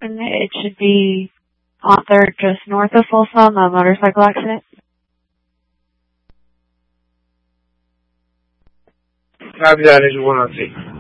And it should be on 3rd, just north of Folsom, a motorcycle accident. Copy that, engine 1 on scene.